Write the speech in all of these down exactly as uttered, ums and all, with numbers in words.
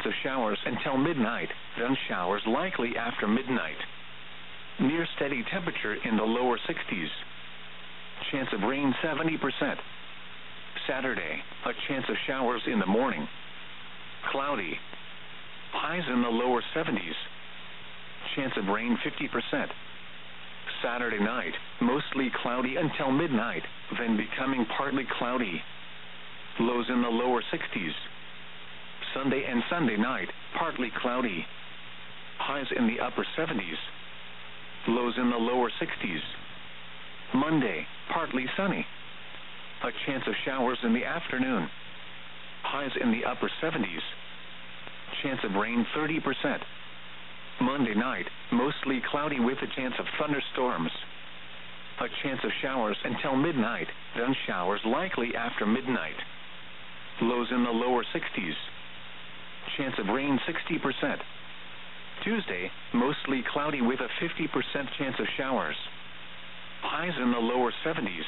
of showers until midnight, then showers likely after midnight. Near steady temperature in the lower sixties. Chance of rain seventy percent. Saturday, a chance of showers in the morning. Cloudy. Highs in the lower seventies. Chance of rain fifty percent. Saturday night, mostly cloudy until midnight, then becoming partly cloudy. Lows in the lower sixties. Sunday and Sunday night, partly cloudy. Highs in the upper seventies. Lows in the lower sixties. Monday, partly sunny. A chance of showers in the afternoon. Highs in the upper seventies. Chance of rain thirty percent. Monday night, mostly cloudy with a chance of thunderstorms. A chance of showers until midnight, then showers likely after midnight. Lows in the lower sixties. Chance of rain sixty percent. Tuesday, mostly cloudy with a fifty percent chance of showers. Highs in the lower seventies.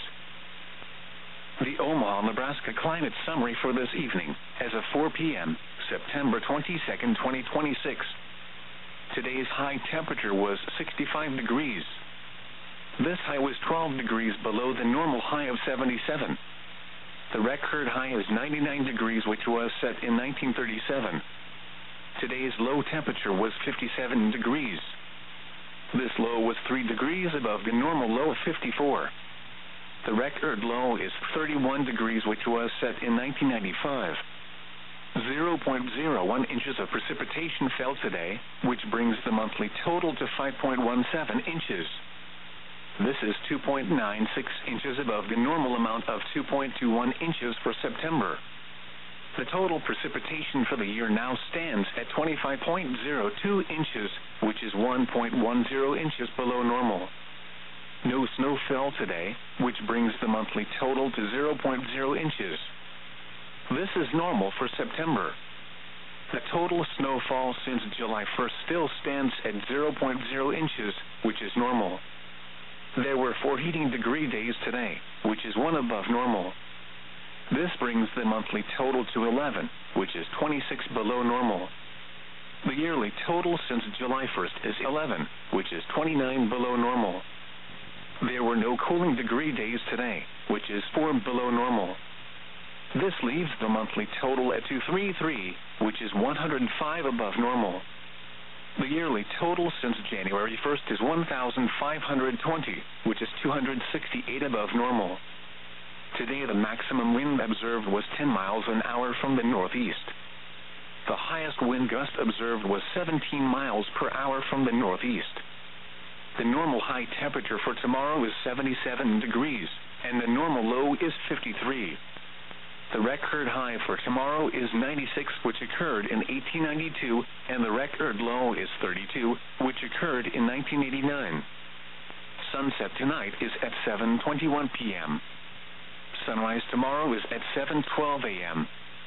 The Omaha, Nebraska climate summary for this evening, as of four p m, September twenty-second, twenty twenty-six. Today's high temperature was sixty-five degrees. This high was twelve degrees below the normal high of seventy-seven. The record high is ninety-nine degrees, which was set in nineteen thirty-seven. Today's low temperature was fifty-seven degrees. This low was three degrees above the normal low of fifty-four. The record low is thirty-one degrees, which was set in nineteen ninety-five. zero point zero one inches of precipitation fell today, which brings the monthly total to five point one seven inches. This is two point nine six inches above the normal amount of two point two one inches for September. The total precipitation for the year now stands at twenty-five point zero two inches, which is one point one zero inches below normal. No snow fell today, which brings the monthly total to zero point zero inches. This is normal for September. The total snowfall since July first still stands at zero point zero inches, which is normal. There were four heating degree days today, which is one above normal. This brings the monthly total to eleven, which is twenty-six below normal. The yearly total since July first is eleven, which is twenty-nine below normal. There were no cooling degree days today, which is four below normal. This leaves the monthly total at two hundred thirty-three, which is one hundred five above normal. The yearly total since January first is one thousand five hundred twenty, which is two hundred sixty-eight above normal. Today the maximum wind observed was ten miles an hour from the northeast. The highest wind gust observed was seventeen miles per hour from the northeast. The normal high temperature for tomorrow is seventy-seven degrees, and the normal low is fifty-three. The record high for tomorrow is ninety-six, which occurred in eighteen ninety-two, and the record low is thirty-two, which occurred in nineteen eighty-nine. Sunset tonight is at seven twenty-one p m Sunrise tomorrow is at seven twelve a m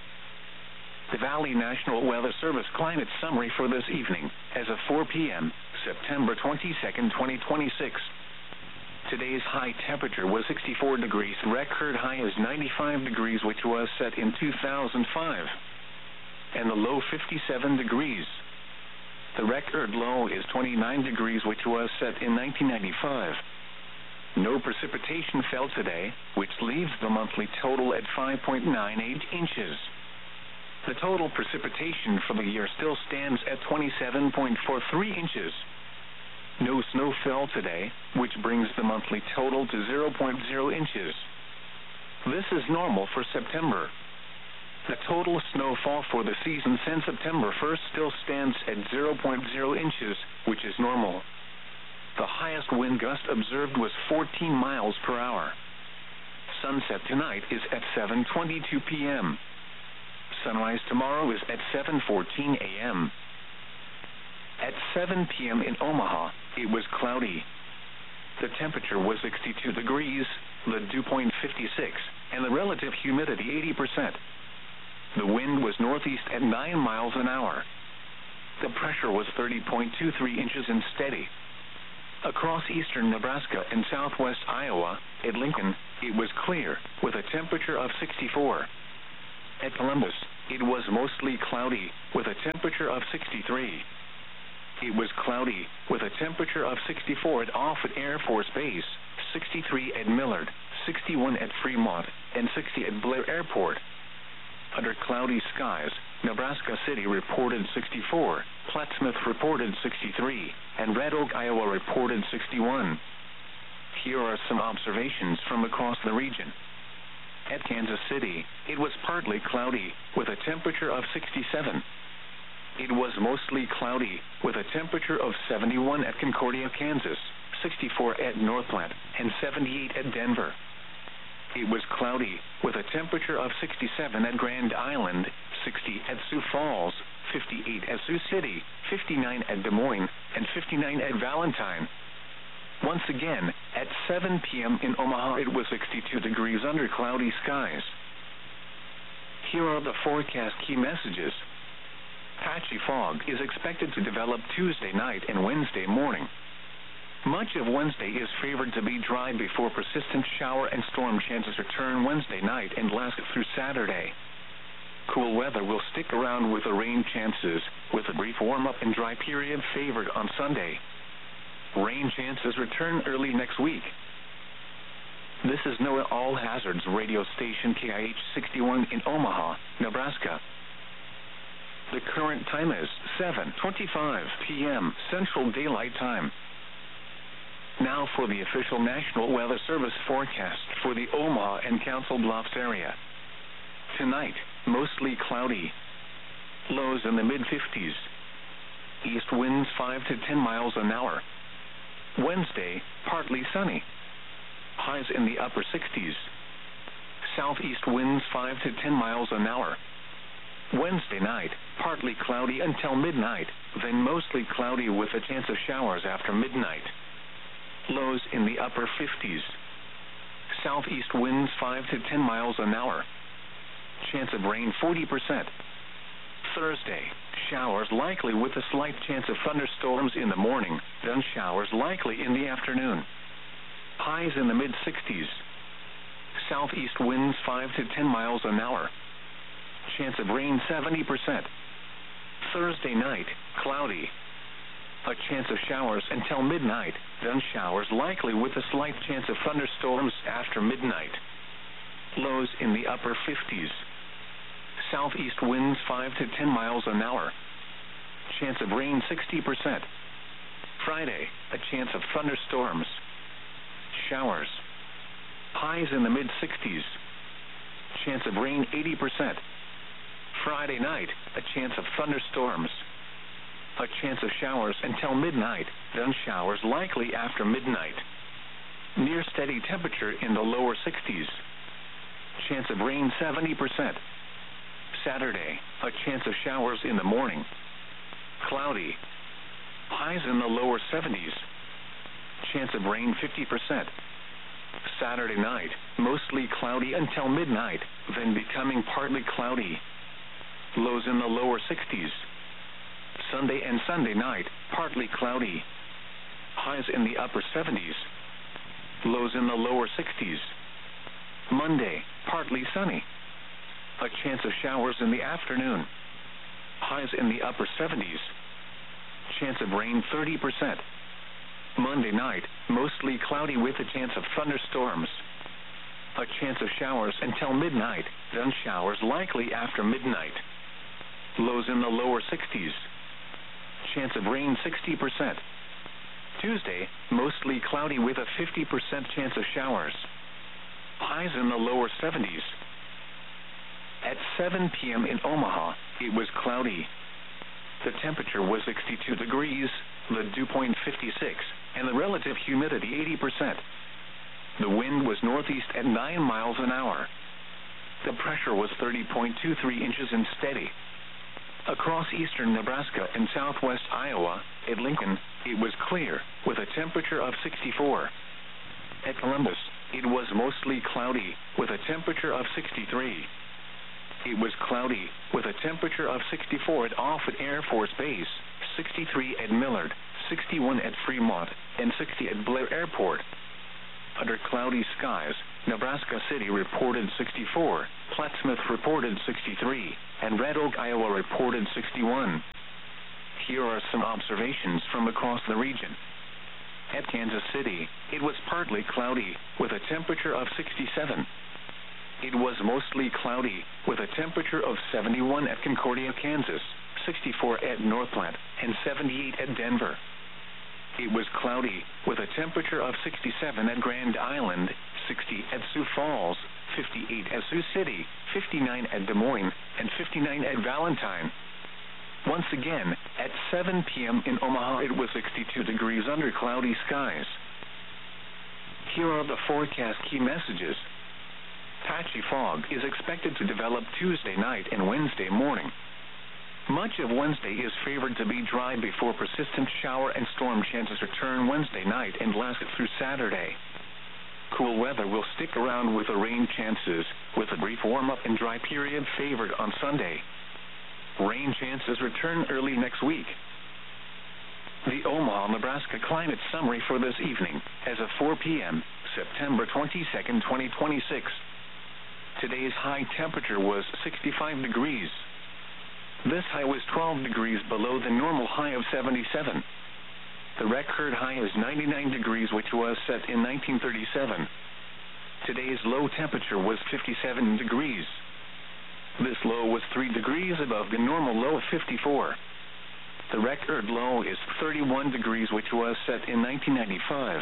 The Valley National Weather Service climate summary for this evening, as of four p m, September twenty-second, twenty twenty-six. Today's high temperature was sixty-four degrees. Record high is ninety-five degrees, which was set in two thousand five. And the low fifty-seven degrees. The record low is twenty-nine degrees, which was set in nineteen ninety-five. No precipitation fell today, which leaves the monthly total at five point nine eight inches. The total precipitation for the year still stands at twenty-seven point four three inches. No snow fell today, which brings the monthly total to zero point zero inches. This is normal for September. The total snowfall for the season since September first still stands at zero point zero inches, which is normal. The highest wind gust observed was fourteen miles per hour. Sunset tonight is at seven twenty-two p m Sunrise tomorrow is at seven fourteen a m At seven p m in Omaha, it was cloudy. The temperature was sixty-two degrees, the dew point fifty-six, and the relative humidity eighty percent. The wind was northeast at nine miles an hour. The pressure was thirty point two three inches and steady. Across eastern Nebraska and southwest Iowa, at Lincoln, it was clear, with a temperature of sixty-four. At Columbus, it was mostly cloudy, with a temperature of sixty-three. It was cloudy, with a temperature of sixty-four at Offutt Air Force Base, sixty-three at Millard, sixty-one at Fremont, and sixty at Blair Airport. Under cloudy skies, Nebraska City reported sixty-four, Plattsmouth reported sixty-three, and Red Oak, Iowa reported sixty-one. Here are some observations from across the region. At Kansas City, it was partly cloudy, with a temperature of sixty-seven. It was mostly cloudy, with a temperature of seventy-one at Concordia, Kansas, sixty-four at Northland, and seventy-eight at Denver. It was cloudy, with a temperature of sixty-seven at Grand Island, sixty at Sioux Falls, fifty-eight at Sioux City, fifty-nine at Des Moines, and fifty-nine at Valentine. Once again, at seven p.m. in Omaha, it was sixty-two degrees under cloudy skies. Here are the forecast key messages. Patchy fog is expected to develop Tuesday night and Wednesday morning. Much of Wednesday is favored to be dry before persistent shower and storm chances return Wednesday night and last through Saturday. Cool weather will stick around with the rain chances, with a brief warm-up and dry period favored on Sunday. Rain chances return early next week. This is NOAA All Hazards radio station K I H sixty-one in Omaha, Nebraska. The current time is seven twenty-five p.m. Central Daylight Time. Now for the official National Weather Service forecast for the Omaha and Council Bluffs area. Tonight, mostly cloudy. Lows in the mid fifties. East winds five to ten miles an hour. Wednesday, partly sunny. Highs in the upper sixties. Southeast winds five to ten miles an hour. Wednesday night, partly cloudy until midnight, then mostly cloudy with a chance of showers after midnight. Lows in the upper fifties. Southeast winds five to ten miles an hour. Chance of rain forty percent. Thursday, showers likely with a slight chance of thunderstorms in the morning, then showers likely in the afternoon. Highs in the mid sixties. Southeast winds five to ten miles an hour. Chance of rain seventy percent. Thursday night, cloudy. A chance of showers until midnight, then showers likely with a slight chance of thunderstorms after midnight. Lows in the upper fifties. Southeast winds five to ten miles an hour. Chance of rain sixty percent. Friday, a chance of thunderstorms. Showers. Highs in the mid sixties. Chance of rain eighty percent. Friday night, a chance of thunderstorms. A chance of showers until midnight, then showers likely after midnight. Near steady temperature in the lower sixties. Chance of rain seventy percent. Saturday, a chance of showers in the morning. Cloudy. Highs in the lower seventies. Chance of rain fifty percent. Saturday night, mostly cloudy until midnight, then becoming partly cloudy. Lows in the lower sixties. Sunday and Sunday night, partly cloudy. Highs in the upper seventies. Lows in the lower sixties. Monday, partly sunny. A chance of showers in the afternoon. Highs in the upper seventies. Chance of rain thirty percent. Monday night, mostly cloudy with a chance of thunderstorms. A chance of showers until midnight, then showers likely after midnight. Lows in the lower sixties. Chance of rain sixty percent. Tuesday, mostly cloudy with a fifty percent chance of showers. Highs in the lower seventies. At seven p.m. in Omaha, it was cloudy. The temperature was sixty-two degrees, the dew point fifty-six, and the relative humidity eighty percent. The wind was northeast at nine miles an hour. The pressure was thirty point two three inches and steady. Across eastern Nebraska and southwest Iowa, at Lincoln, it was clear, with a temperature of sixty-four. At Columbus, it was mostly cloudy, with a temperature of sixty-three. It was cloudy, with a temperature of sixty-four at Offutt Air Force Base, sixty-three at Millard, sixty-one at Fremont, and sixty at Blair Airport. Under cloudy skies, Nebraska City reported sixty-four, Plattsmouth reported sixty-three, and Red Oak, Iowa reported sixty-one. Here are some observations from across the region. At Kansas City, it was partly cloudy, with a temperature of sixty-seven. It was mostly cloudy, with a temperature of seventy-one at Concordia, Kansas, sixty-four at Northplant, and seventy-eight at Denver. It was cloudy, with a temperature of sixty-seven at Grand Island, sixty at Sioux Falls, fifty-eight at Sioux City, fifty-nine at Des Moines, and fifty-nine at Valentine. Once again, at seven p m in Omaha, it was sixty-two degrees under cloudy skies. Here are the forecast key messages. Patchy fog is expected to develop Tuesday night and Wednesday morning. Much of Wednesday is favored to be dry before persistent shower and storm chances return Wednesday night and last through Saturday. Cool weather will stick around with the rain chances, with a brief warm-up and dry period favored on Sunday. Rain chances return early next week. The Omaha, Nebraska climate summary for this evening, as of four p m, September twenty-second, twenty twenty-six. Today's high temperature was sixty-five degrees. This high was twelve degrees below the normal high of seventy-seven. The record high is ninety-nine degrees, which was set in nineteen thirty-seven. Today's low temperature was fifty-seven degrees. This low was three degrees above the normal low of fifty-four. The record low is thirty-one degrees, which was set in nineteen ninety-five.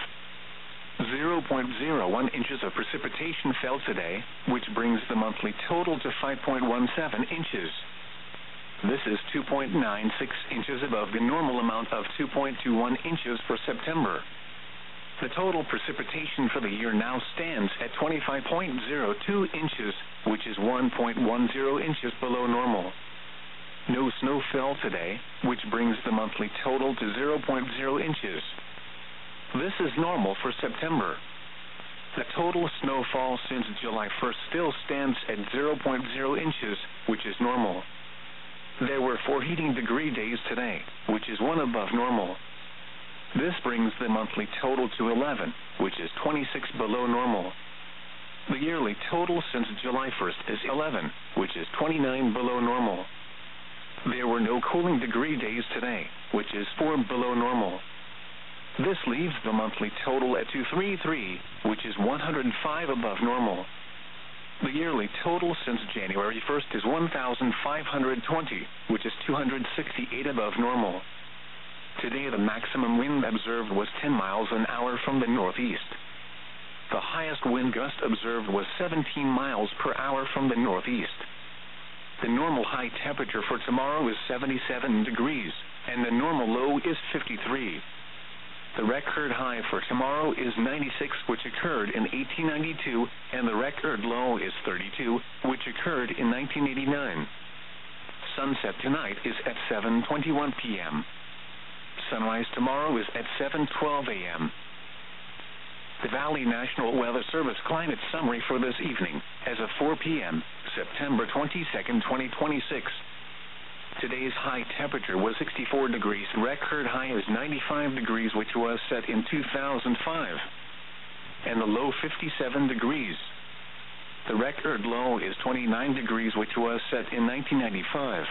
zero point zero one inches of precipitation fell today, which brings the monthly total to five point one seven inches. This is two point nine six inches above the normal amount of two point two one inches for September. The total precipitation for the year now stands at twenty-five point zero two inches, which is one point one zero inches below normal. No snow fell today, which brings the monthly total to zero point zero inches. This is normal for September. The total snowfall since July first still stands at zero point zero inches, which is normal. There were four heating degree days today, which is one above normal. This brings the monthly total to eleven, which is twenty-six below normal. The yearly total since July first is eleven, which is twenty-nine below normal. There were no cooling degree days today, which is four below normal. This leaves the monthly total at two hundred thirty-three, which is one hundred five above normal. The yearly total since January first is one thousand five hundred twenty, which is two hundred sixty-eight above normal. Today the maximum wind observed was ten miles an hour from the northeast. The highest wind gust observed was seventeen miles per hour from the northeast. The normal high temperature for tomorrow is seventy-seven degrees, and the normal low is fifty-three. The record high for tomorrow is ninety-six, which occurred in eighteen ninety-two, and the record low is thirty-two, which occurred in nineteen eighty-nine. Sunset tonight is at seven twenty-one p m Sunrise tomorrow is at seven twelve a m The Valley National Weather Service climate summary for this evening, as of four p m, September twenty-second, twenty twenty-six. Today's high temperature was sixty-four degrees. Record high is ninety-five degrees, which was set in two thousand five. And the low fifty-seven degrees. The record low is twenty-nine degrees, which was set in nineteen ninety-five.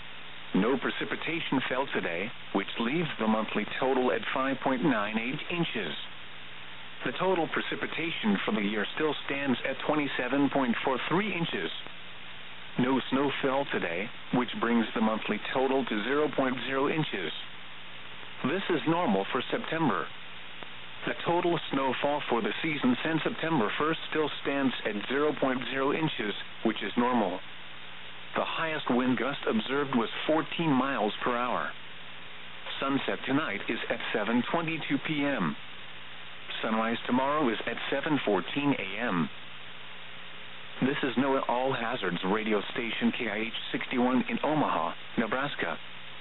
No precipitation fell today, which leaves the monthly total at five point nine eight inches. The total precipitation for the year still stands at twenty-seven point four three inches. No snow fell today, which brings the monthly total to zero point zero inches. This is normal for September. The total snowfall for the season since September first still stands at zero point zero inches, which is normal. The highest wind gust observed was fourteen miles per hour. Sunset tonight is at seven twenty-two p m Sunrise tomorrow is at seven fourteen a m This is NOAA All Hazards radio station K I H sixty-one in Omaha, Nebraska.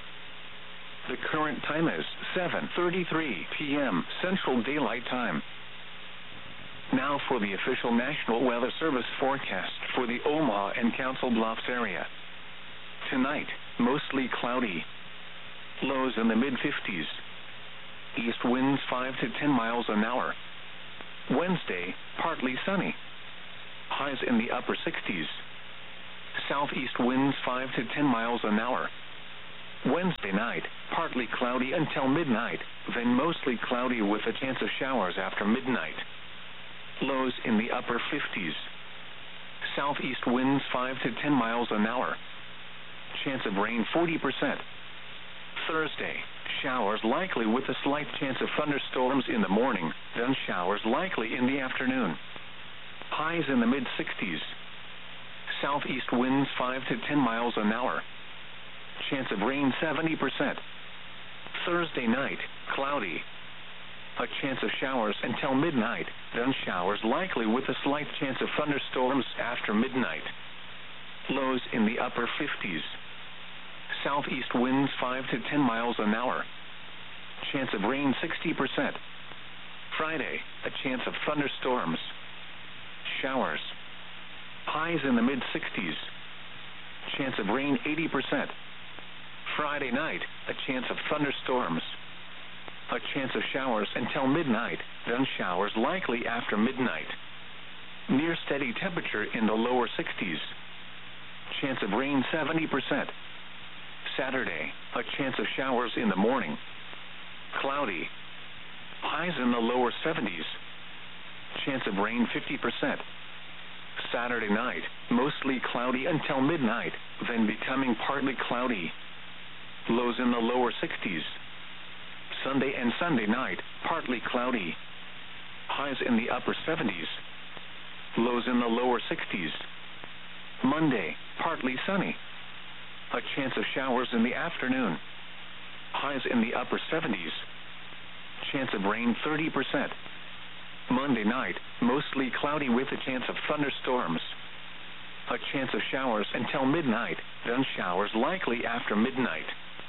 The current time is seven thirty-three p m Central Daylight Time. Now for the official National Weather Service forecast for the Omaha and Council Bluffs area. Tonight, mostly cloudy. Lows in the mid fifties. East winds five to ten miles an hour. Wednesday, partly sunny. Highs in the upper sixties. Southeast winds five to ten miles an hour. Wednesday night, partly cloudy until midnight, then mostly cloudy with a chance of showers after midnight. Lows in the upper fifties. Southeast winds five to ten miles an hour. Chance of rain forty percent. Thursday, showers likely with a slight chance of thunderstorms in the morning, then showers likely in the afternoon. Highs in the mid-sixties. Southeast winds five to ten miles an hour. Chance of rain seventy percent. Thursday night, cloudy. A chance of showers until midnight, then showers likely with a slight chance of thunderstorms after midnight. Lows in the upper fifties. Southeast winds five to ten miles an hour. Chance of rain sixty percent. Friday, a chance of thunderstorms. Showers. Highs in the mid-sixties. Chance of rain eighty percent. Friday night, a chance of thunderstorms. A chance of showers until midnight, then showers likely after midnight. Near steady temperature in the lower sixties. Chance of rain seventy percent. Saturday, a chance of showers in the morning. Cloudy. Highs in the lower seventies. Chance of rain fifty percent. Saturday night, mostly cloudy until midnight, then becoming partly cloudy. Lows in the lower sixties. Sunday and Sunday night, partly cloudy. Highs in the upper seventies. Lows in the lower sixties. Monday, partly sunny. A chance of showers in the afternoon. Highs in the upper seventies. Chance of rain thirty percent. Monday night, mostly cloudy with a chance of thunderstorms. A chance of showers until midnight, then showers likely after midnight.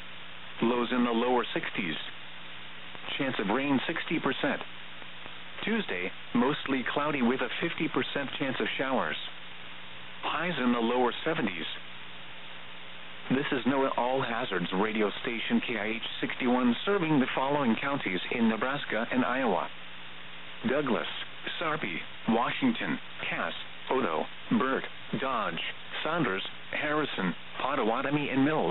Lows in the lower sixties. Chance of rain sixty percent. Tuesday, mostly cloudy with a fifty percent chance of showers. Highs in the lower seventies. This is NOAA All Hazards radio station K I H sixty-one, serving the following counties in Nebraska and Iowa: Douglas, Sarpy, Washington, Cass, Odo, Burt, Dodge, Saunders, Harrison, Pottawatomie, and Mills.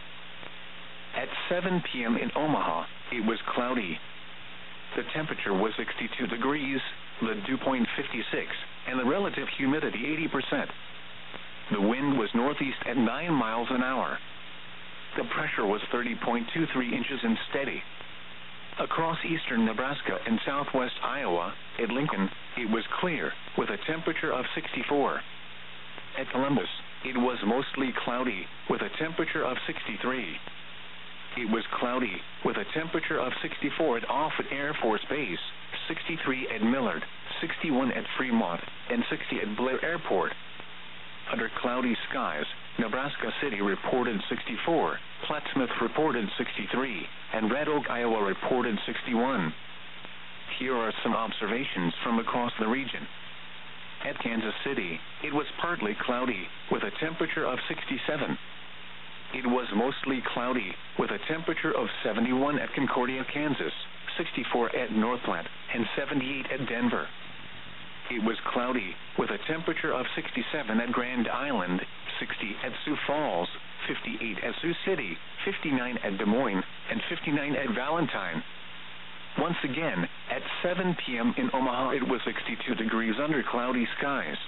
At seven p.m. in Omaha, it was cloudy. The temperature was sixty-two degrees, the dew point fifty-six, and the relative humidity eighty percent. The wind was northeast at nine miles an hour. The pressure was thirty point two three inches and steady. Across eastern Nebraska and southwest Iowa, at Lincoln, it was clear, with a temperature of sixty-four. At Columbus, it was mostly cloudy, with a temperature of sixty-three. It was cloudy, with a temperature of sixty-four at Offutt Air Force Base, sixty-three at Millard, sixty-one at Fremont, and sixty at Blair Airport. Under cloudy skies, Nebraska City reported sixty-four, Plattsmouth reported sixty-three, and Red Oak, Iowa reported sixty-one. Here are some observations from across the region. At Kansas City, it was partly cloudy, with a temperature of sixty-seven. It was mostly cloudy, with a temperature of seventy-one at Concordia, Kansas, sixty-four at Northplant, and seventy-eight at Denver. It was cloudy, with a temperature of sixty-seven at Grand Island, sixty at Sioux Falls, fifty-eight at Sioux City, fifty-nine at Des Moines, and fifty-nine at Valentine. Once again, at seven p.m. in Omaha, it was sixty-two degrees under cloudy skies.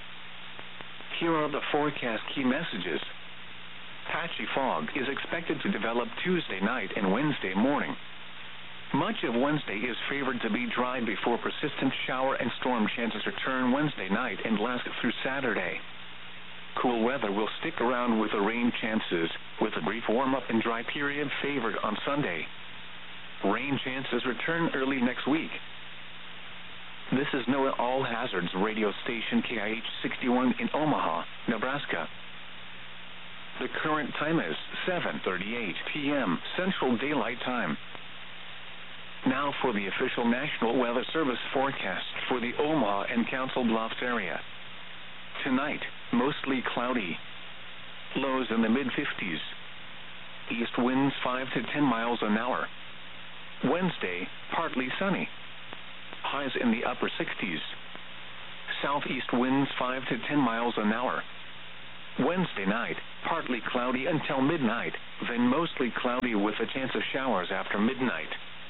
Here are the forecast key messages. Patchy fog is expected to develop Tuesday night and Wednesday morning. Much of Wednesday is favored to be dry before persistent shower and storm chances return Wednesday night and last through Saturday. Cool weather will stick around with the rain chances, with a brief warm-up and dry period favored on Sunday. Rain chances return early next week. This is NOAA All Hazards radio station K I H sixty-one in Omaha, Nebraska. The current time is seven thirty-eight p.m. Central Daylight Time. Now for the official National Weather Service forecast for the Omaha and Council Bluffs area. Tonight, mostly cloudy. Lows in the mid-fifties. East winds five to ten miles an hour. Wednesday, partly sunny. Highs in the upper sixties. Southeast winds five to ten miles an hour. Wednesday night, partly cloudy until midnight, then mostly cloudy with a chance of showers after midnight.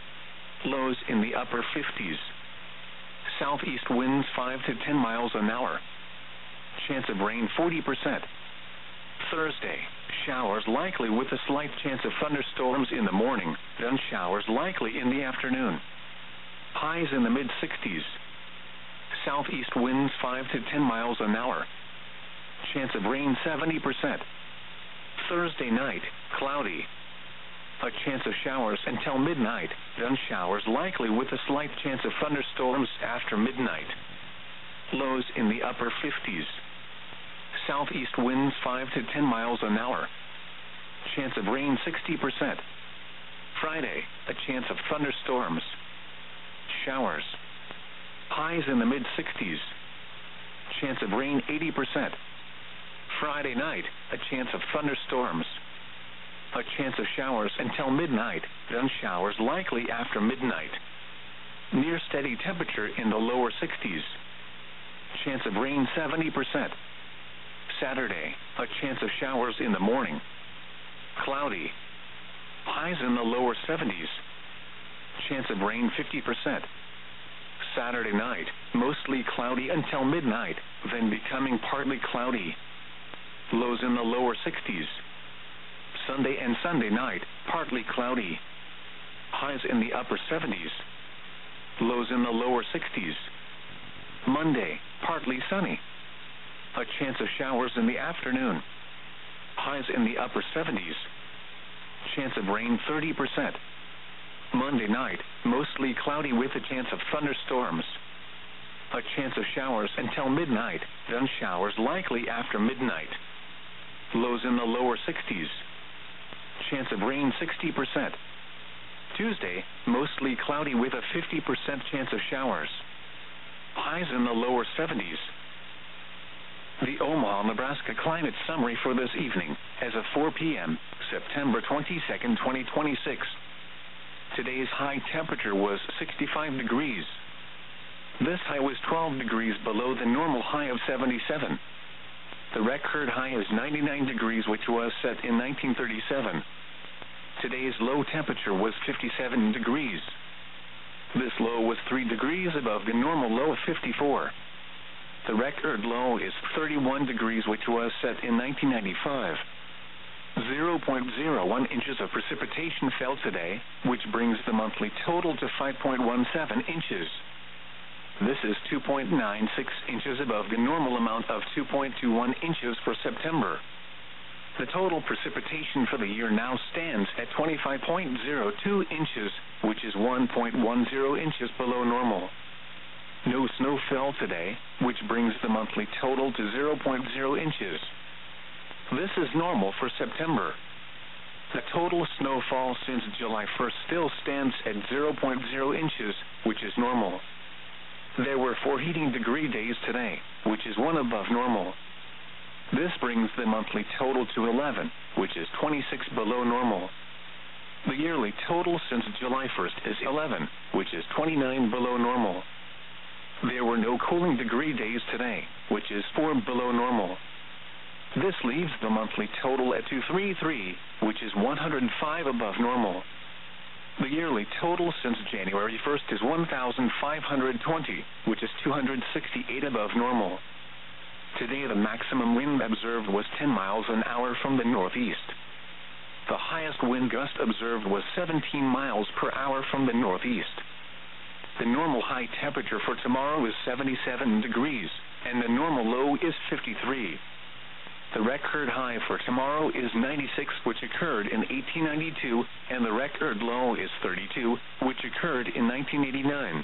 Lows in the upper fifties. Southeast winds five to ten miles an hour. Chance of rain forty percent. Thursday, showers likely with a slight chance of thunderstorms in the morning, then showers likely in the afternoon. Highs in the mid-sixties. Southeast winds five to ten miles an hour. Chance of rain seventy percent. Thursday night, cloudy. A chance of showers until midnight, then showers likely with a slight chance of thunderstorms after midnight. Lows in the upper fifties. Southeast winds five to ten miles an hour. Chance of rain sixty percent. Friday, a chance of thunderstorms. Showers. Highs in the mid-sixties. Chance of rain eighty percent. Friday night, a chance of thunderstorms. A chance of showers until midnight, then showers likely after midnight. Near steady temperature in the lower sixties. Chance of rain seventy percent. Saturday, a chance of showers in the morning. Cloudy. Highs in the lower seventies. Chance of rain fifty percent. Saturday night, mostly cloudy until midnight, then becoming partly cloudy. Lows in the lower sixties. Sunday and Sunday night, partly cloudy. Highs in the upper seventies. Lows in the lower sixties. Monday, partly sunny. A chance of showers in the afternoon. Highs in the upper seventies. Chance of rain thirty percent. Monday night, mostly cloudy with a chance of thunderstorms. A chance of showers until midnight, then showers likely after midnight. Lows in the lower sixties. Chance of rain sixty percent. Tuesday, mostly cloudy with a fifty percent chance of showers. Highs in the lower seventies. The Omaha, Nebraska climate summary for this evening, as of four p.m., September twenty-second, twenty twenty-six. Today's high temperature was sixty-five degrees. This high was twelve degrees below the normal high of seventy-seven. The record high is ninety-nine degrees, which was set in nineteen thirty-seven. Today's low temperature was fifty-seven degrees. This low was three degrees above the normal low of fifty-four. The record low is thirty-one degrees, which was set in nineteen ninety-five. zero point zero one inches of precipitation fell today, which brings the monthly total to five point one seven inches. This is two point nine six inches above the normal amount of two point two one inches for September. The total precipitation for the year now stands at twenty-five point zero two inches, which is one point one zero inches below normal. No snow fell today, which brings the monthly total to zero point zero inches. This is normal for September. The total snowfall since July first still stands at zero point zero inches, which is normal. There were four heating degree days today, which is one above normal. This brings the monthly total to eleven, which is twenty-six below normal. The yearly total since July first is eleven, which is twenty-nine below normal. There were no cooling degree days today, which is four below normal. This leaves the monthly total at two hundred thirty-three, which is one hundred five above normal. The yearly total since January first is one thousand five hundred twenty, which is two hundred sixty-eight above normal. Today the maximum wind observed was ten miles an hour from the northeast. The highest wind gust observed was seventeen miles per hour from the northeast. The normal high temperature for tomorrow is seventy-seven degrees, and the normal low is fifty-three. The record high for tomorrow is ninety-six, which occurred in eighteen ninety-two, and the record low is thirty-two, which occurred in nineteen eighty-nine.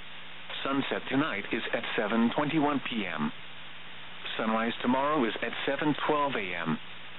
Sunset tonight is at seven twenty-one p.m. Sunrise tomorrow is at seven twelve a.m.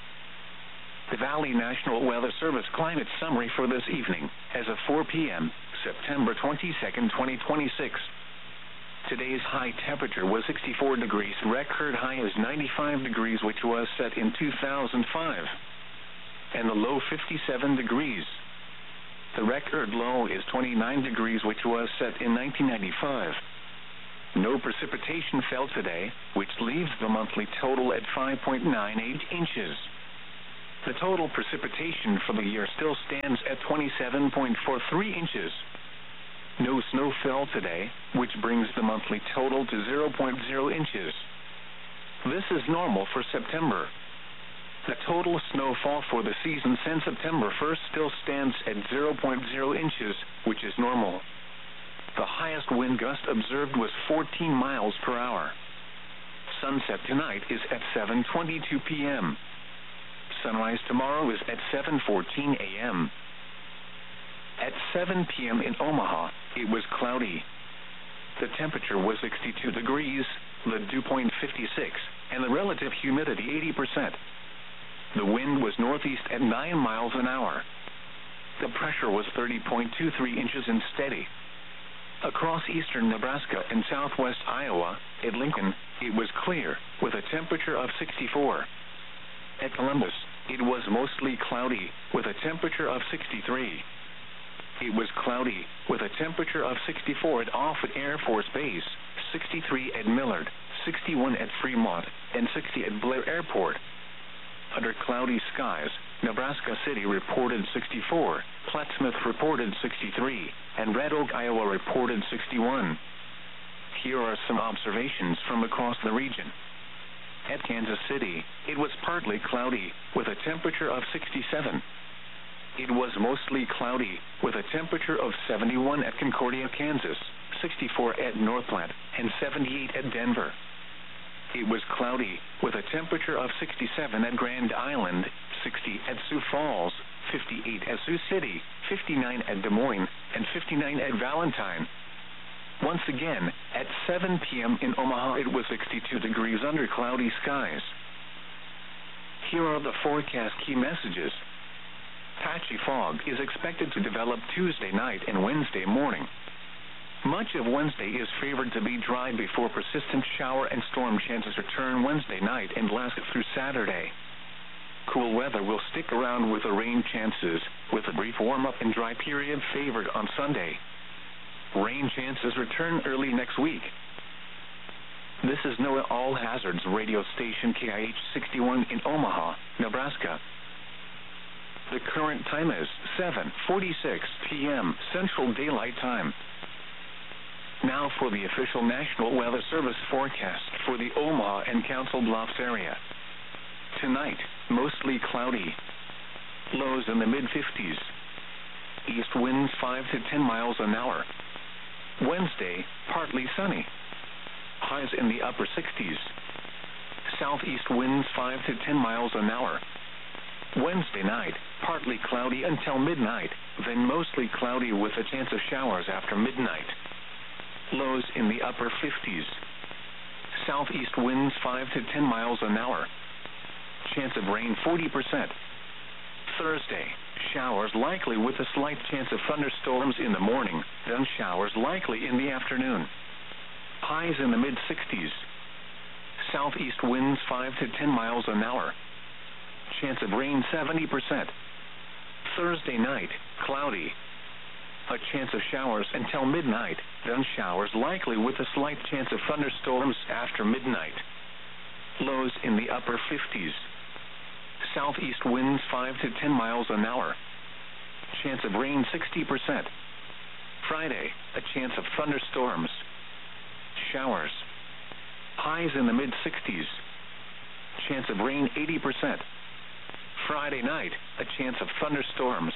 The Valley National Weather Service climate summary for this evening, as of four p.m., September twenty-second, twenty twenty-six. Today's high temperature was sixty-four degrees. Record high is ninety-five degrees, which was set in two thousand five. And the low fifty-seven degrees. The record low is twenty-nine degrees, which was set in nineteen ninety-five. No precipitation fell today, which leaves the monthly total at five point nine eight inches. The total precipitation for the year still stands at twenty-seven point four three inches. No snow fell today, which brings the monthly total to zero point zero inches. This is normal for September. The total snowfall for the season since September first still stands at zero point zero inches, which is normal. The highest wind gust observed was fourteen miles per hour. Sunset tonight is at seven twenty-two p m Sunrise tomorrow is at seven fourteen a m At seven p m in Omaha, it was cloudy. The temperature was sixty-two degrees, the dew point fifty-six, and the relative humidity eighty percent. The wind was northeast at nine miles an hour. The pressure was thirty point two three inches and steady. Across eastern Nebraska and southwest Iowa, at Lincoln, it was clear, with a temperature of sixty-four. At Columbus, it was mostly cloudy, with a temperature of sixty-three. It was cloudy, with a temperature of sixty-four at Offutt Air Force Base, sixty-three at Millard, sixty-one at Fremont, and sixty at Blair Airport. Under cloudy skies, Nebraska City reported sixty-four, Plattsmouth reported sixty-three, and Red Oak, Iowa reported sixty-one. Here are some observations from across the region. At Kansas City, it was partly cloudy, with a temperature of sixty-seven. It was mostly cloudy, with a temperature of seventy-one at Concordia, Kansas, sixty-four at Northland, and seventy-eight at Denver. It was cloudy, with a temperature of sixty-seven at Grand Island, sixty at Sioux Falls, fifty-eight at Sioux City, fifty-nine at Des Moines, and fifty-nine at Valentine. Once again, at seven p m in Omaha, it was sixty-two degrees under cloudy skies. Here are the forecast key messages. Patchy fog is expected to develop Tuesday night and Wednesday morning. Much of Wednesday is favored to be dry before persistent shower and storm chances return Wednesday night and last through Saturday. Cool weather will stick around with the rain chances, with a brief warm-up and dry period favored on Sunday. Rain chances return early next week. This is NOAA All Hazards radio station K I H sixty-one in Omaha, Nebraska. The current time is seven forty-six p m Central Daylight Time. Now for the official National Weather Service forecast for the Omaha and Council Bluffs area. Tonight, mostly cloudy. Lows in the mid fifties. East winds five to ten miles an hour. Wednesday, partly sunny. Highs in the upper sixties. Southeast winds five to ten miles an hour. Wednesday night, partly cloudy until midnight, then mostly cloudy with a chance of showers after midnight. Lows in the upper fifties. Southeast winds five to ten miles an hour. Chance of rain forty percent. Thursday, showers likely with a slight chance of thunderstorms in the morning, then showers likely in the afternoon. Highs in the mid sixties. Southeast winds five to ten miles an hour. Chance of rain seventy percent. Thursday night, cloudy. A chance of showers until midnight, then showers likely with a slight chance of thunderstorms after midnight. Lows in the upper fifties. Southeast winds five to ten miles an hour. Chance of rain sixty percent. Friday, a chance of thunderstorms. Showers. Highs in the mid sixties. Chance of rain eighty percent. Friday night, a chance of thunderstorms.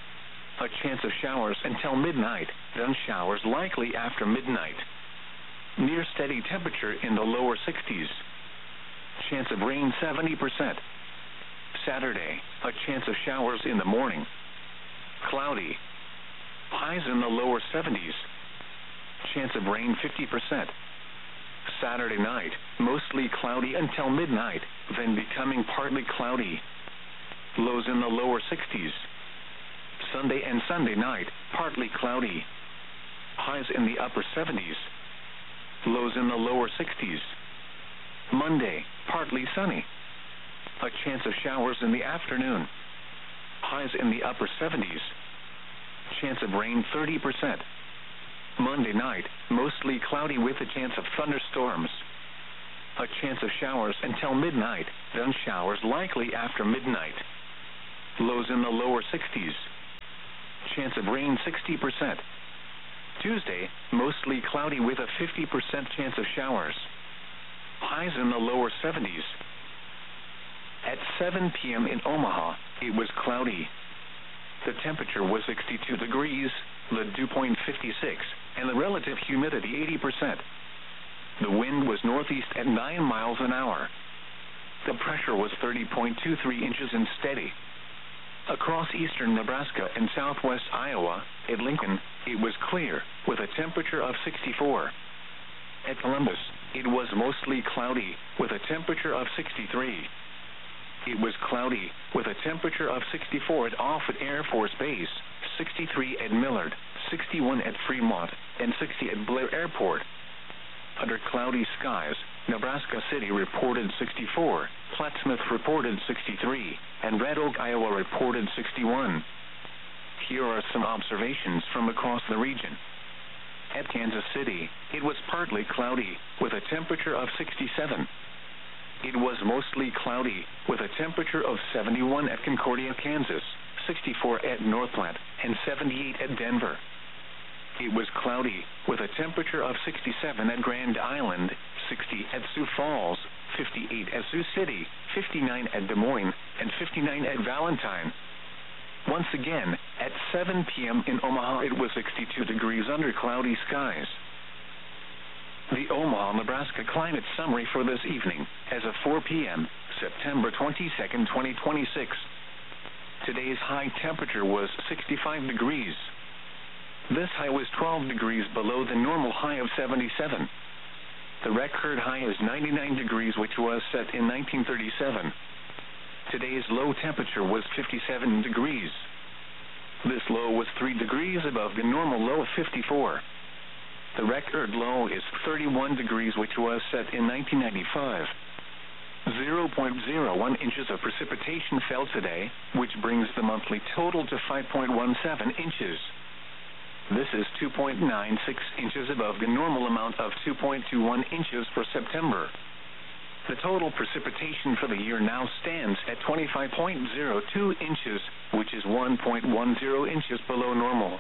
A chance of showers until midnight, then showers likely after midnight. Near steady temperature in the lower sixties. Chance of rain seventy percent. Saturday, a chance of showers in the morning. Cloudy. Highs in the lower seventies. Chance of rain fifty percent. Saturday night, mostly cloudy until midnight, then becoming partly cloudy. Lows in the lower sixties. Sunday and Sunday night, partly cloudy. Highs in the upper seventies. Lows in the lower sixties. Monday, partly sunny. A chance of showers in the afternoon. Highs in the upper seventies. Chance of rain thirty percent. Monday night, mostly cloudy with a chance of thunderstorms. A chance of showers until midnight, then showers likely after midnight. Lows in the lower sixties. Chance of rain sixty percent. Tuesday, mostly cloudy with a fifty percent chance of showers. Highs in the lower seventies. At seven p m in Omaha, it was cloudy. The temperature was sixty-two degrees, the dew point fifty-six, and the relative humidity eighty percent. The wind was northeast at nine miles an hour. The pressure was thirty point two three inches and steady. Across eastern Nebraska and southwest Iowa, at Lincoln, it was clear, with a temperature of sixty-four. At Columbus, it was mostly cloudy, with a temperature of sixty-three. It was cloudy, with a temperature of sixty-four at Offutt Air Force Base, sixty-three at Millard, sixty-one at Fremont, and sixty at Blair Airport. Under cloudy skies, Nebraska City reported sixty-four, Plattsmouth reported sixty-three, and Red Oak, Iowa reported sixty-one. Here are some observations from across the region. At Kansas City, it was partly cloudy, with a temperature of sixty-seven. It was mostly cloudy, with a temperature of seventy-one at Concordia, Kansas, sixty-four at Northland, and seventy-eight at Denver. It was cloudy, with a temperature of sixty-seven at Grand Island, sixty at Sioux Falls, fifty-eight at Sioux City, fifty-nine at Des Moines, and fifty-nine at Valentine. Once again, at seven p m in Omaha, it was sixty-two degrees under cloudy skies. The Omaha, Nebraska climate summary for this evening, as of four p m, September twenty-second, twenty twenty-six. Today's high temperature was sixty-five degrees. This high was twelve degrees below the normal high of seventy-seven. The record high is ninety-nine degrees, which was set in nineteen thirty-seven. Today's low temperature was fifty-seven degrees. This low was three degrees above the normal low of fifty-four. The record low is thirty-one degrees, which was set in nineteen ninety-five. zero point zero one inches of precipitation fell today, which brings the monthly total to five point one seven inches. This is two point nine six inches above the normal amount of two point two one inches for September. The total precipitation for the year now stands at twenty-five point zero two inches, which is one point one zero inches below normal.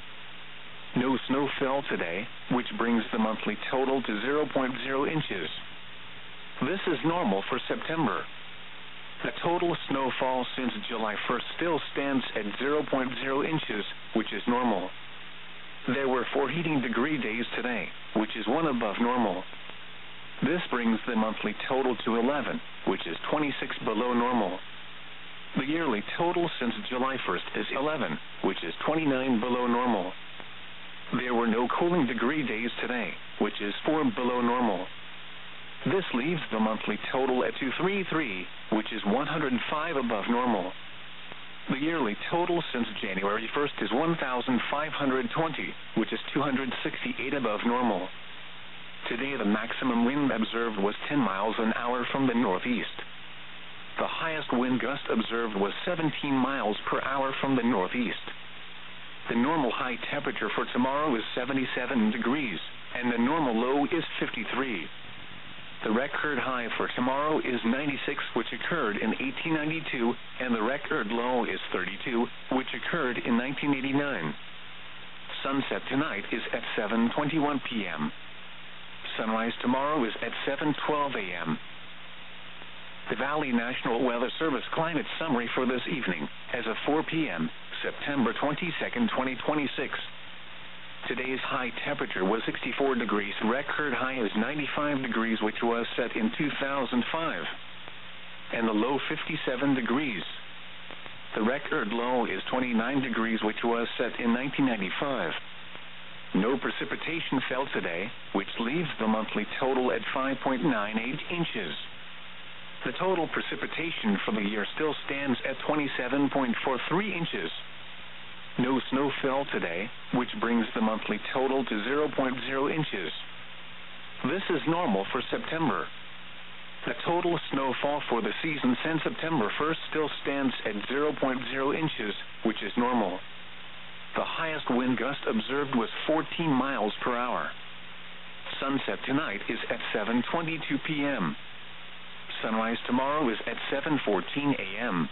No snow fell today, which brings the monthly total to zero point zero inches. This is normal for September. The total snowfall since July first still stands at zero point zero inches, which is normal. There were four heating degree days today, which is one above normal. This brings the monthly total to eleven, which is twenty-six below normal. The yearly total since July first is eleven, which is twenty-nine below normal. There were no cooling degree days today, which is four below normal. This leaves the monthly total at two hundred thirty-three, which is one hundred five above normal. The yearly total since January first is one thousand five hundred twenty, which is two hundred sixty-eight above normal. Today the maximum wind observed was ten miles an hour from the northeast. The highest wind gust observed was seventeen miles per hour from the northeast. The normal high temperature for tomorrow is seventy-seven degrees, and the normal low is fifty-three. The record high for tomorrow is ninety-six, which occurred in eighteen ninety-two, and the record low is thirty-two, which occurred in nineteen eighty-nine. Sunset tonight is at seven twenty-one p m Sunrise tomorrow is at seven twelve a m The Valley National Weather Service climate summary for this evening, as of four p m, September twenty-second, twenty twenty-six. Today's high temperature was sixty-four degrees. Record high is ninety-five degrees, which was set in two thousand five. And the low fifty-seven degrees. The record low is twenty-nine degrees, which was set in nineteen ninety-five. No precipitation fell today, which leaves the monthly total at five point nine eight inches. The total precipitation for the year still stands at twenty-seven point four three inches. No snow fell today, which brings the monthly total to zero point zero inches. This is normal for September. The total snowfall for the season since September first still stands at zero point zero inches, which is normal. The highest wind gust observed was fourteen miles per hour. Sunset tonight is at seven twenty-two p m Sunrise tomorrow is at seven fourteen a m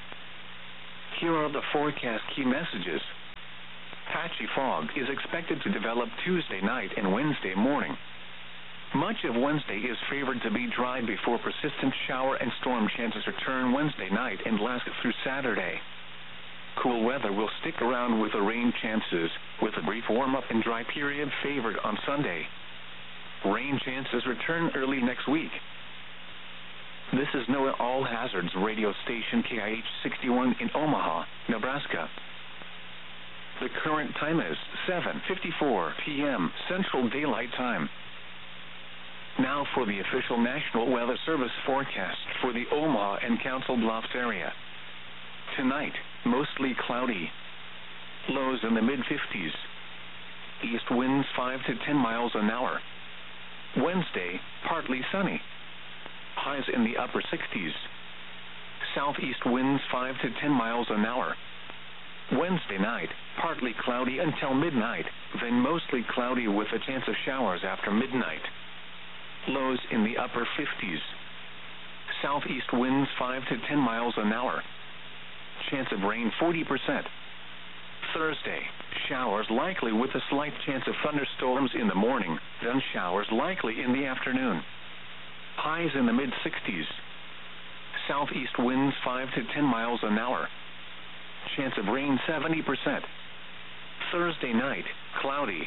Here are the forecast key messages. Patchy fog is expected to develop Tuesday night and Wednesday morning. Much of Wednesday is favored to be dry before persistent shower and storm chances return Wednesday night and last through Saturday. Cool weather will stick around with the rain chances, with a brief warm-up and dry period favored on Sunday. Rain chances return early next week. This is NOAA All Hazards radio station K I H sixty-one in Omaha, Nebraska. The current time is seven fifty-four p m Central Daylight Time. Now for the official National Weather Service forecast for the Omaha and Council Bluffs area. Tonight, mostly cloudy. Lows in the mid fifties. East winds five to ten miles an hour. Wednesday, partly sunny. Highs in the upper sixties. Southeast winds five to ten miles an hour. Wednesday night, partly cloudy until midnight, then mostly cloudy with a chance of showers after midnight. Lows in the upper fifties. Southeast winds five to ten miles an hour. Chance of rain forty percent. Thursday, showers likely with a slight chance of thunderstorms in the morning, then showers likely in the afternoon. Highs in the mid sixties. Southeast winds five to ten miles an hour. Chance of rain seventy percent. Thursday night, cloudy.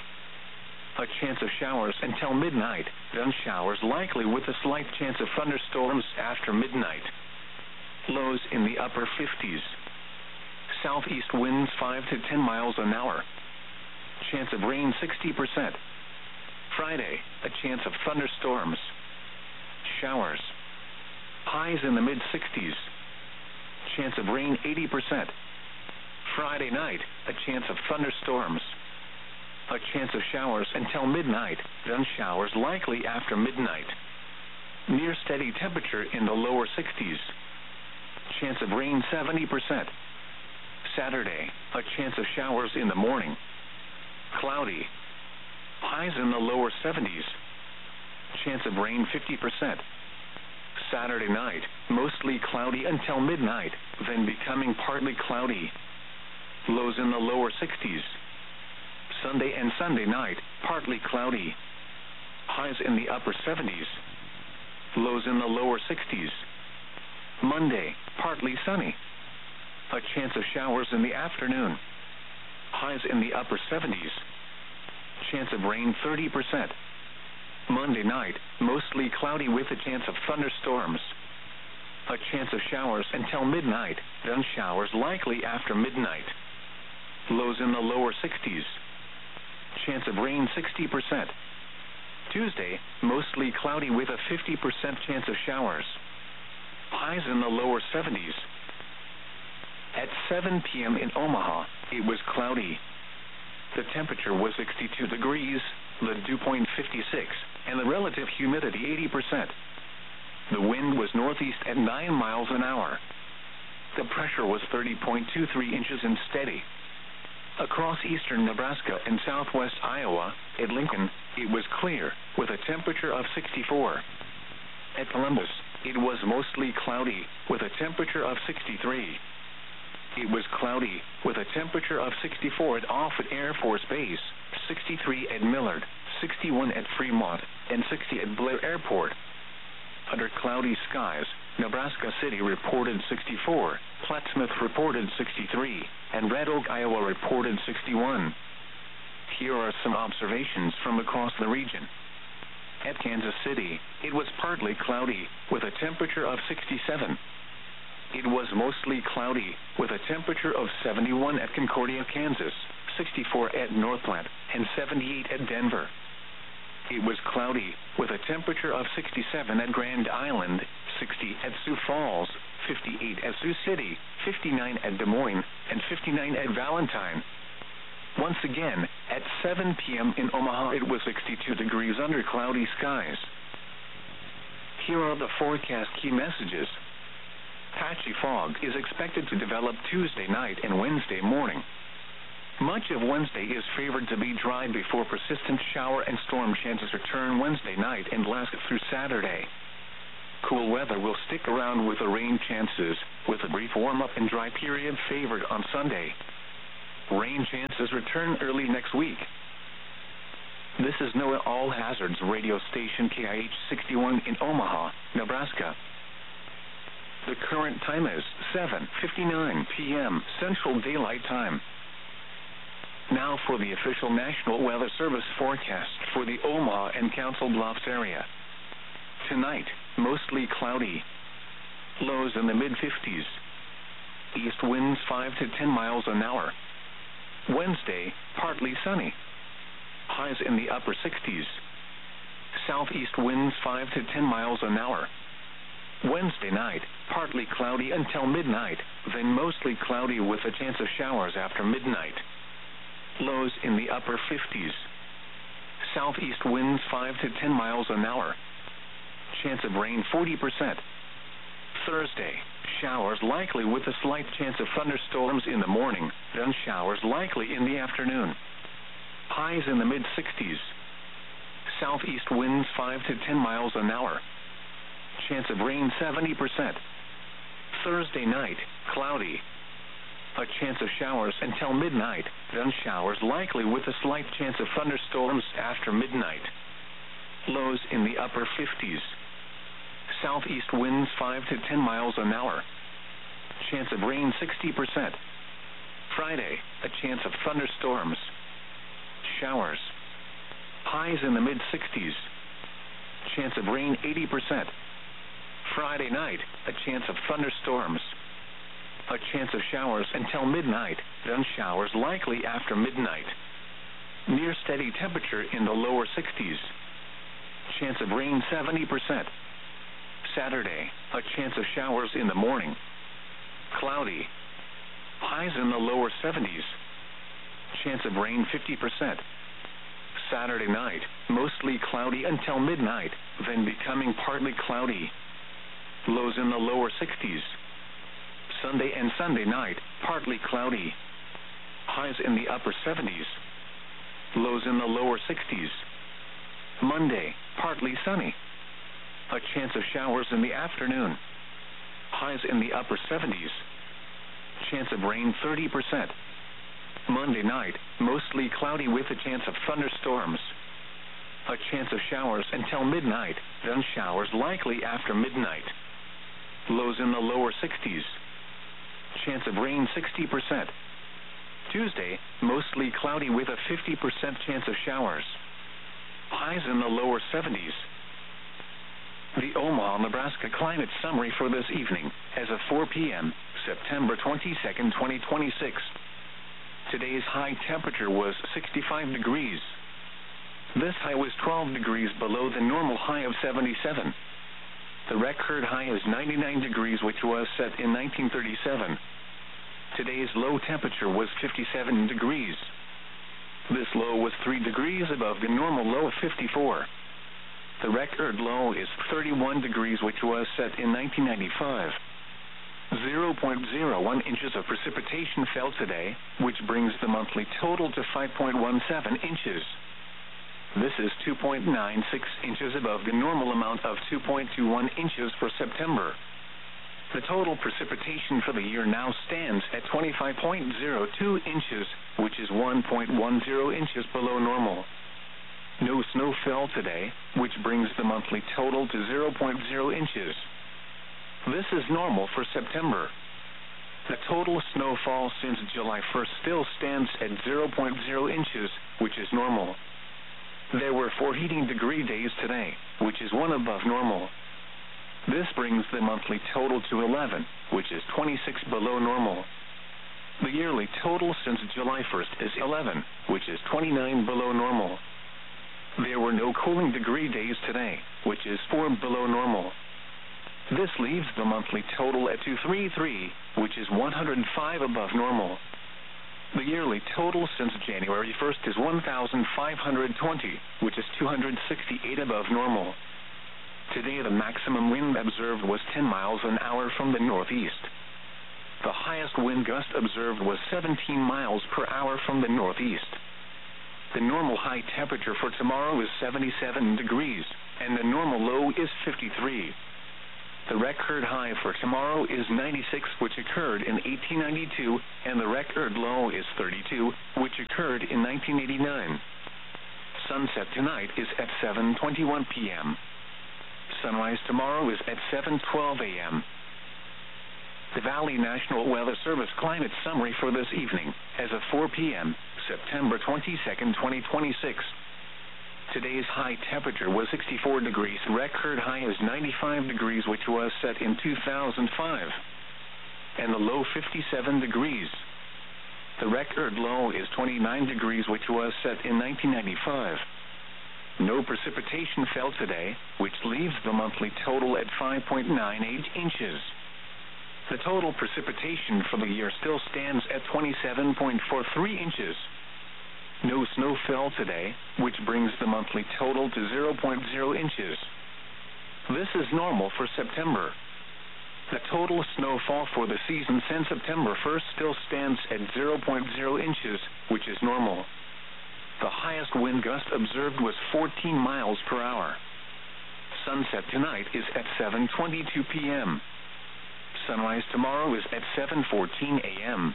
A chance of showers until midnight, then showers likely with a slight chance of thunderstorms after midnight. Lows in the upper fifties. Southeast winds five to ten miles an hour. Chance of rain sixty percent. Friday, a chance of thunderstorms. Showers. Highs in the mid sixties. Chance of rain eighty percent. Friday night, a chance of thunderstorms. A chance of showers until midnight, then showers likely after midnight. Near steady temperature in the lower sixties. Chance of rain seventy percent. Saturday, a chance of showers in the morning. Cloudy. Highs in the lower seventies. Chance of rain fifty percent. Saturday night, mostly cloudy until midnight, then becoming partly cloudy. Lows in the lower sixties. Sunday and Sunday night, partly cloudy. Highs in the upper seventies. Lows in the lower sixties. Monday, partly sunny. A chance of showers in the afternoon. Highs in the upper seventies. Chance of rain thirty percent. Monday night, mostly cloudy with a chance of thunderstorms. A chance of showers until midnight, then showers likely after midnight. Lows in the lower sixties. Chance of rain sixty percent. Tuesday, mostly cloudy with a fifty percent chance of showers. Highs in the lower seventies. At seven p m in Omaha, it was cloudy. The temperature was sixty-two degrees, the dew point fifty-six, and the relative humidity eighty percent. The wind was northeast at nine miles an hour. The pressure was thirty point two three inches and steady. Across eastern Nebraska and southwest Iowa, at Lincoln, it was clear, with a temperature of sixty-four. At Columbus, it was mostly cloudy, with a temperature of sixty-three. It was cloudy, with a temperature of sixty-four at Offutt Air Force Base, sixty-three at Millard, sixty-one at Fremont, and sixty at Blair Airport. Under cloudy skies, Nebraska City reported sixty-four, Plattsmouth reported sixty-three, and Red Oak, Iowa reported sixty-one. Here are some observations from across the region. At Kansas City, it was partly cloudy, with a temperature of sixty-seven. It was mostly cloudy, with a temperature of seventy-one at Concordia, Kansas, sixty-four at Northplant, and seventy-eight at Denver. It was cloudy, with a temperature of sixty-seven at Grand Island, sixty at Sioux Falls, fifty-eight at Sioux City, fifty-nine at Des Moines, and fifty-nine at Valentine. Once again, at seven p m in Omaha, it was sixty-two degrees under cloudy skies. Here are the forecast key messages. Patchy fog is expected to develop Tuesday night and Wednesday morning. Much of Wednesday is favored to be dry before persistent shower and storm chances return Wednesday night and last through Saturday. Cool weather will stick around with the rain chances, with a brief warm-up and dry period favored on Sunday. Rain chances return early next week. This is NOAA All Hazards radio station K I H sixty-one in Omaha, Nebraska. The current time is seven fifty-nine p m Central Daylight Time. Now for the official National Weather Service forecast for the Omaha and Council Bluffs area. Tonight, mostly cloudy. Lows in the mid fifties. East winds five to ten miles an hour. Wednesday, partly sunny. Highs in the upper sixties. Southeast winds five to ten miles an hour. Wednesday night, partly cloudy until midnight, then mostly cloudy with a chance of showers after midnight. Lows in the upper fifties. Southeast winds five to ten miles an hour. Chance of rain forty percent. Thursday, showers likely with a slight chance of thunderstorms in the morning, then showers likely in the afternoon. Highs in the mid sixties. Southeast winds five to ten miles an hour. Chance of rain seventy percent. Thursday night, cloudy. A chance of showers until midnight, then showers likely with a slight chance of thunderstorms after midnight. Lows in the upper fifties. Southeast winds five to ten miles an hour. Chance of rain sixty percent. Friday, a chance of thunderstorms. Showers. Highs in the mid sixties. Chance of rain eighty percent. Friday night, a chance of thunderstorms. A chance of showers until midnight, then showers likely after midnight. Near steady temperature in the lower sixties. Chance of rain seventy percent. Saturday, a chance of showers in the morning. Cloudy. Highs in the lower seventies. Chance of rain fifty percent. Saturday night, mostly cloudy until midnight, then becoming partly cloudy. Lows in the lower sixties. Sunday and Sunday night, partly cloudy. Highs in the upper seventies. Lows in the lower sixties. Monday, partly sunny. A chance of showers in the afternoon. Highs in the upper seventies. Chance of rain thirty percent. Monday night, mostly cloudy with a chance of thunderstorms. A chance of showers until midnight, then showers likely after midnight. Lows in the lower sixties. Chance of rain sixty percent. Tuesday, mostly cloudy with a fifty percent chance of showers. Highs in the lower seventies. The Omaha, Nebraska climate summary for this evening, as of four p m, September twenty-second, twenty twenty-six. Today's high temperature was sixty-five degrees. This high was twelve degrees below the normal high of seventy-seven. The record high is ninety-nine degrees, which was set in nineteen thirty-seven. Today's low temperature was fifty-seven degrees. This low was three degrees above the normal low of fifty-four. The record low is thirty-one degrees, which was set in nineteen ninety-five. zero point zero one inches of precipitation fell today, which brings the monthly total to five point one seven inches. This is two point nine six inches above the normal amount of two point two one inches for September. The total precipitation for the year now stands at twenty-five point zero two inches, which is one point one zero inches below normal. No snow fell today, which brings the monthly total to zero point zero inches. This is normal for September. The total snowfall since July first still stands at zero point zero inches, which is normal. There were four heating degree days today, which is one above normal. This brings the monthly total to eleven, which is twenty-six below normal. The yearly total since July first is eleven, which is twenty-nine below normal. There were no cooling degree days today, which is four below normal. This leaves the monthly total at two hundred thirty-three, which is one hundred five above normal. The yearly total since January first is one thousand five hundred twenty, which is two hundred sixty-eight above normal. Today the maximum wind observed was ten miles an hour from the northeast. The highest wind gust observed was seventeen miles per hour from the northeast. The normal high temperature for tomorrow is seventy-seven degrees, and the normal low is fifty-three. The record high for tomorrow is ninety-six, which occurred in eighteen ninety-two, and the record low is thirty-two, which occurred in nineteen eighty-nine. Sunset tonight is at seven twenty-one p m Sunrise tomorrow is at seven twelve a m The Valley National Weather Service climate summary for this evening, as of four p m, September twenty-second, twenty twenty-six. Today's high temperature was sixty-four degrees. Record high is ninety-five degrees, which was set in two thousand five. And the low fifty-seven degrees. The record low is twenty-nine degrees, which was set in nineteen ninety-five. No precipitation fell today, which leaves the monthly total at five point nine eight inches. The total precipitation for the year still stands at twenty-seven point four three inches. No snow fell today, which brings the monthly total to zero point zero inches. This is normal for September. The total snowfall for the season since September first still stands at zero point zero inches, which is normal. The highest wind gust observed was fourteen miles per hour. Sunset tonight is at seven twenty-two p m Sunrise tomorrow is at seven fourteen a m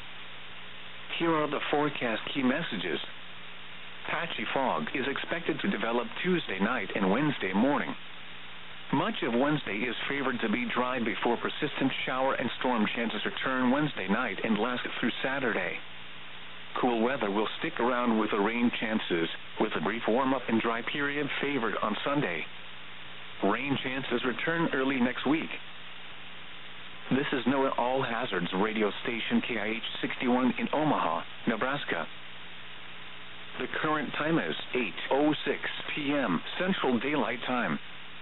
Here are the forecast key messages. Patchy fog is expected to develop Tuesday night and Wednesday morning. Much of Wednesday is favored to be dry before persistent shower and storm chances return Wednesday night and last through Saturday. Cool weather will stick around with the rain chances, with a brief warm-up and dry period favored on Sunday. Rain chances return early next week. This is NOAA All Hazards radio station K I H sixty-one in Omaha, Nebraska. The current time is eight oh six p m Central Daylight Time.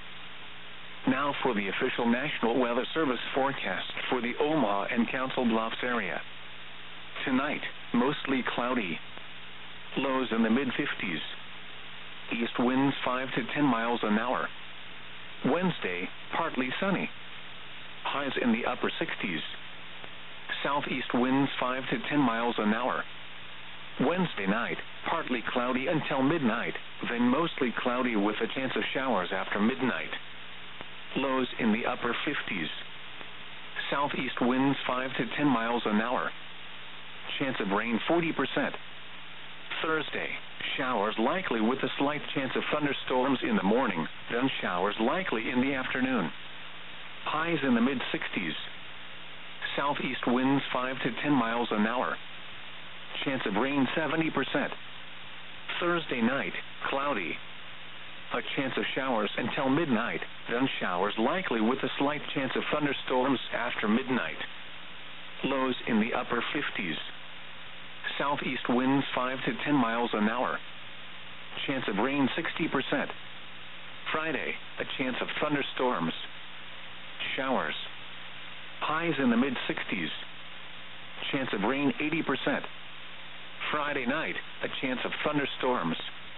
Now for the official National Weather Service forecast for the Omaha and Council Bluffs area. Tonight, mostly cloudy. Lows in the mid fifties. East winds five to ten miles an hour. Wednesday, partly sunny. Highs in the upper sixties. Southeast winds five to ten miles an hour. Wednesday night, partly cloudy until midnight, then mostly cloudy with a chance of showers after midnight. Lows in the upper fifties. Southeast winds five to ten miles an hour. Chance of rain forty percent. Thursday, showers likely with a slight chance of thunderstorms in the morning, then showers likely in the afternoon. Highs in the mid sixties. Southeast winds five to ten miles an hour. Chance of rain seventy percent. Thursday night, cloudy. A chance of showers until midnight, then showers likely with a slight chance of thunderstorms after midnight. Lows in the upper fifties. Southeast winds five to ten miles an hour. Chance of rain sixty percent. Friday, a chance of thunderstorms. Showers. Highs in the mid sixties. Chance of rain eighty percent. Friday night, a chance of thunderstorms.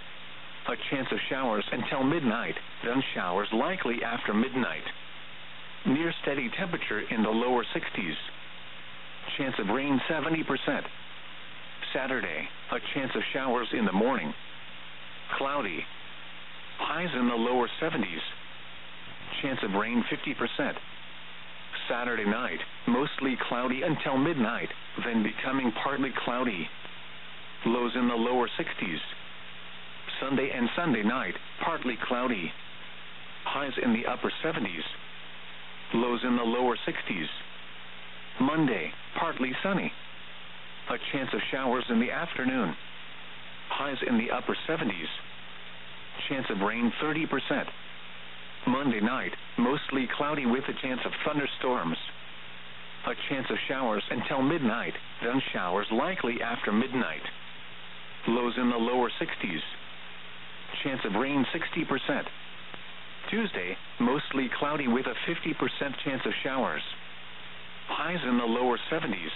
A chance of showers until midnight, then showers likely after midnight. Near steady temperature in the lower sixties. Chance of rain seventy percent. Saturday, a chance of showers in the morning. Cloudy. Highs in the lower seventies. Chance of rain fifty percent. Saturday night, mostly cloudy until midnight, then becoming partly cloudy. Lows in the lower sixties. Sunday and Sunday night, partly cloudy. Highs in the upper seventies. Lows in the lower sixties. Monday, partly sunny. A chance of showers in the afternoon. Highs in the upper seventies. Chance of rain thirty percent. Monday night, mostly cloudy with a chance of thunderstorms. A chance of showers until midnight, then showers likely after midnight. Lows in the lower sixties. Chance of rain sixty percent. Tuesday, mostly cloudy with a fifty percent chance of showers. Highs in the lower seventies.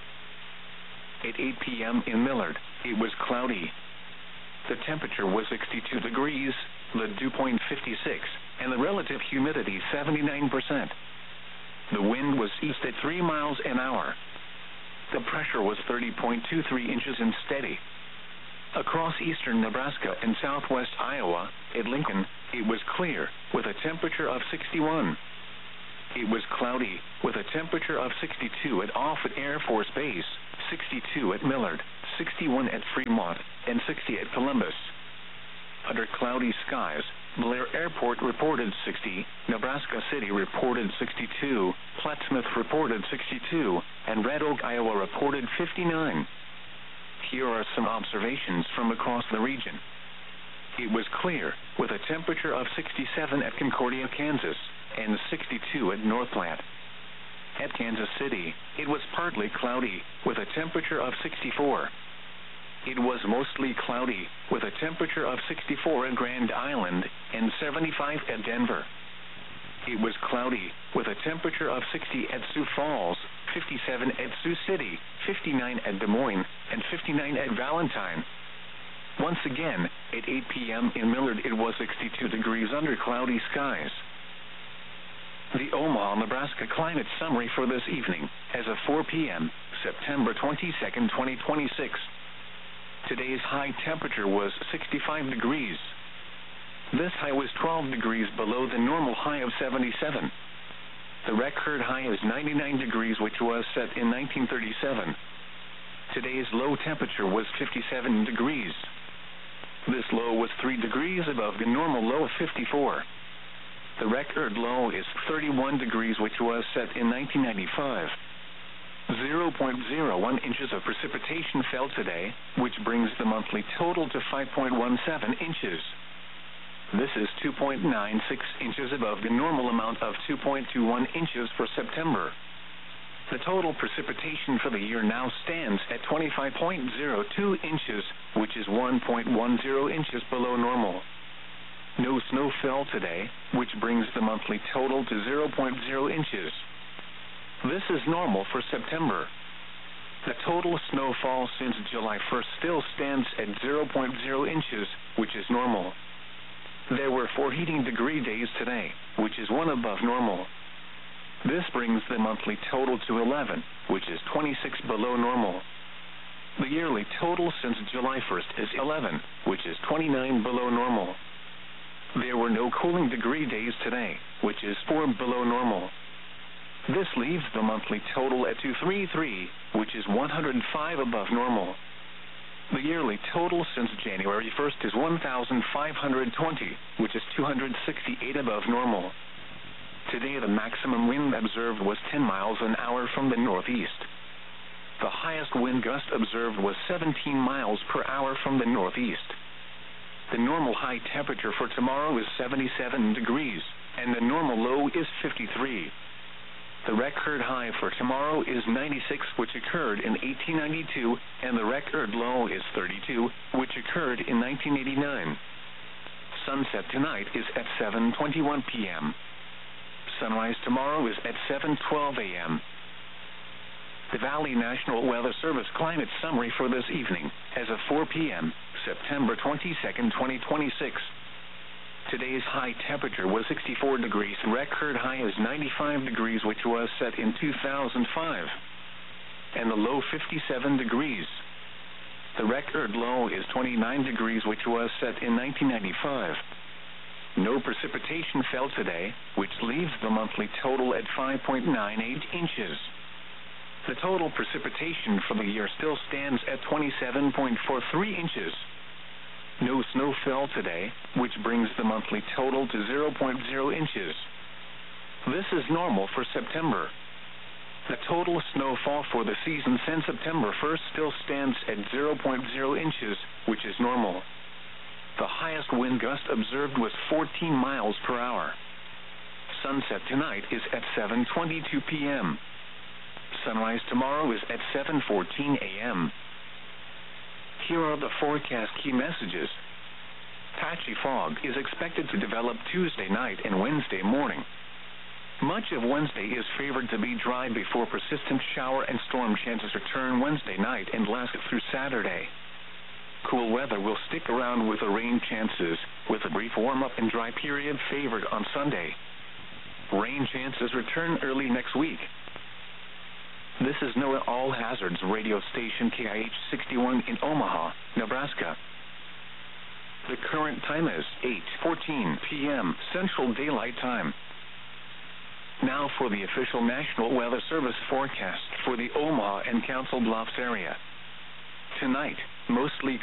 At eight p m in Millard, it was cloudy. The temperature was sixty-two degrees, the dew point fifty-six, and the relative humidity seventy-nine percent. The wind was east at three miles an hour. The pressure was thirty point two three inches and steady. Across eastern Nebraska and southwest Iowa, at Lincoln, it was clear, with a temperature of sixty-one. It was cloudy, with a temperature of sixty-two at Offutt Air Force Base, sixty-two at Millard, sixty-one at Fremont, and sixty at Columbus. Under cloudy skies, Blair Airport reported sixty, Nebraska City reported sixty-two, Plattsmouth reported sixty-two, and Red Oak, Iowa reported fifty-nine. Here are some observations from across the region. It was clear, with a temperature of sixty-seven at Concordia, Kansas, and sixty-two at Northplant. At Kansas City, it was partly cloudy, with a temperature of sixty-four. It was mostly cloudy, with a temperature of sixty-four at Grand Island and seventy-five at Denver. It was cloudy, with a temperature of sixty at Sioux Falls, fifty-seven at Sioux City, fifty-nine at Des Moines, and fifty-nine at Valentine. Once again, at eight p.m. in Millard, it was sixty-two degrees under cloudy skies. The Omaha, Nebraska climate summary for this evening, as of four p.m., September twenty-second, twenty twenty-six. Today's high temperature was sixty-five degrees. This high was twelve degrees below the normal high of seventy-seven. The record high is ninety-nine degrees, which was set in nineteen thirty-seven. Today's low temperature was fifty-seven degrees. This low was three degrees above the normal low of fifty-four. The record low is thirty-one degrees, which was set in nineteen ninety-five. zero point zero one inches of precipitation fell today, which brings the monthly total to five point one seven inches. This is two point nine six inches above the normal amount of two point two one inches for September. The total precipitation for the year now stands at twenty-five point zero two inches, which is one point one zero inches below normal. No snow fell today, which brings the monthly total to zero point zero inches. This is normal for September. The total snowfall since July first still stands at zero point zero inches, which is normal. There were four heating degree days today, which is one above normal. This brings the monthly total to eleven, which is twenty-six below normal. The yearly total since July first is eleven, which is twenty-nine below normal. There were no cooling degree days today, which is four below normal. This leaves the monthly total at two hundred thirty-three, which is one hundred five above normal. The yearly total since January first is one thousand five hundred twenty, which is two hundred sixty-eight above normal. Today the maximum wind observed was ten miles an hour from the northeast. The highest wind gust observed was seventeen miles per hour from the northeast. The normal high temperature for tomorrow is seventy-seven degrees, and the normal low is fifty-three. The record high for tomorrow is ninety-six, which occurred in eighteen ninety-two, and the record low is thirty-two, which occurred in nineteen eighty-nine. Sunset tonight is at seven twenty-one p.m. Sunrise tomorrow is at seven twelve a.m. The Valley National Weather Service climate summary for this evening, as of four p.m., September twenty-second, twenty twenty-six. Today's high temperature was sixty-four degrees. Record high is ninety-five degrees, which was set in two thousand five. And the low fifty-seven degrees. The record low is twenty-nine degrees, which was set in nineteen ninety-five. No precipitation fell today, which leaves the monthly total at five point nine eight inches. The total precipitation for the year still stands at twenty-seven point four three inches. No snow fell today, which brings the monthly total to zero point zero inches. This is normal for September. The total snowfall for the season since September first still stands at zero point zero inches, which is normal. The highest wind gust observed was fourteen miles per hour. Sunset tonight is at seven twenty-two p.m. Sunrise tomorrow is at seven fourteen a.m. Here are the forecast key messages. Patchy fog is expected to develop Tuesday night and Wednesday morning. Much of Wednesday is favored to be dry before persistent shower and storm chances return Wednesday night and last through Saturday. Cool weather will stick around with the rain chances, with a brief warm-up and dry period favored on Sunday. Rain chances return early next week. This is NOAA All Hazards radio station K I H sixty-one in Omaha, Nebraska. The current time is eight fourteen p m Central Daylight Time. Now for the official National Weather Service forecast for the Omaha and Council Bluffs area. Tonight, mostly